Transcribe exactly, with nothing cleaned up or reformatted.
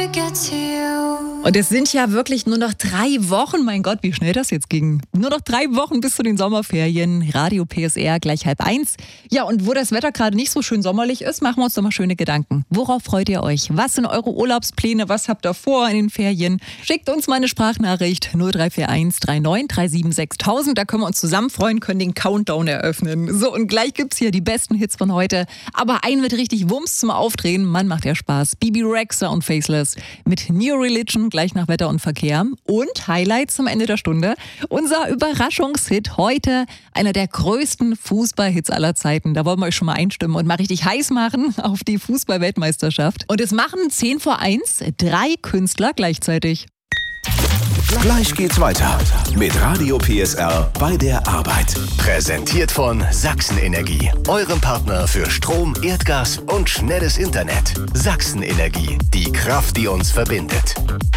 Und es sind ja wirklich nur noch drei Wochen, mein Gott, wie schnell das jetzt ging. Nur noch drei Wochen bis zu den Sommerferien. Radio P S R gleich halb eins. Ja, und wo das Wetter gerade nicht so schön sommerlich ist, machen wir uns doch mal schöne Gedanken. Worauf freut ihr euch? Was sind eure Urlaubspläne? Was habt ihr vor in den Ferien? Schickt uns mal eine Sprachnachricht null drei vier eins drei neun drei sieben sechs tausend. Da können wir uns zusammen freuen, können den Countdown eröffnen. So, und gleich gibt's hier die besten Hits von heute. Aber einen wird richtig Wumms zum Aufdrehen. Mann, macht ja Spaß. Bibi Rexha und Faceless mit New Religion gleich nach Wetter und Verkehr. Und Highlights zum Ende der Stunde. Unser Überraschungshit heute, einer der größten Fußballhits aller Zeiten. Da wollen wir euch schon mal einstimmen und mal richtig heiß machen auf die Fußball-Weltmeisterschaft. Und es machen zehn vor eins drei Künstler gleichzeitig. Gleich geht's weiter mit Radio P S R bei der Arbeit. Präsentiert von Sachsen Energie, eurem Partner für Strom, Erdgas und schnelles Internet. Sachsen Energie, die Kraft, die uns verbindet.